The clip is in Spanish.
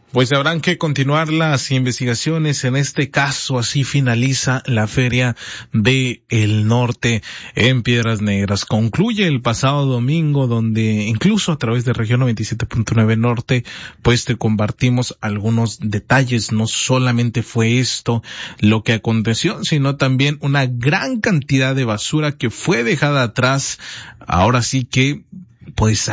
Pues habrán que continuar las investigaciones. En este caso, así finaliza la Feria de El Norte en Piedras Negras. Concluye el pasado domingo, donde incluso a través de Región 97.9 Norte, pues te compartimos algunos detalles. No solamente fue esto lo que aconteció, sino también una gran cantidad de basura que fue dejada atrás. Ahora sí que, pues